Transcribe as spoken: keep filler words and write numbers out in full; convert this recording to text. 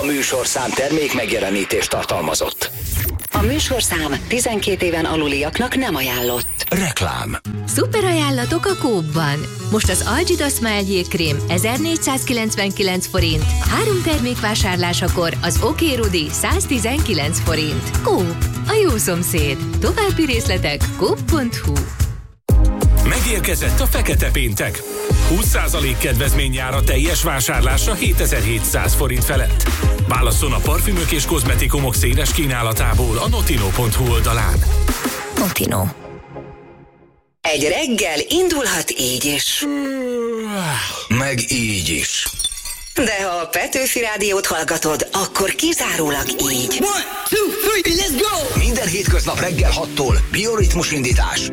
A műsorszám termék megjelenítést tartalmazott. A műsorszám tizenkét éven aluliaknak nem ajánlott. Reklám. Szuper ajánlatok a Coop-ban. Most az Algida Smile jégkrém ezernégyszázkilencvenkilenc forint, három termék vásárlásakor az Oké Rudi száztizenkilenc forint. Coop, a jó szomszéd. További részletek coop pont hu. Megérkezett a fekete péntek. húsz százalék kedvezmény jár a teljes vásárlásra hétezer-hétszáz forint felett. Válasszon a parfümök és kozmetikumok széles kínálatából a notino pont hu oldalán. Notino. Egy reggel indulhat így is. Meg így is. De ha a Petőfi Rádiót hallgatod, akkor kizárólag így. One, two, three, let's go! Minden hétköznap reggel hattól bioritmus indítás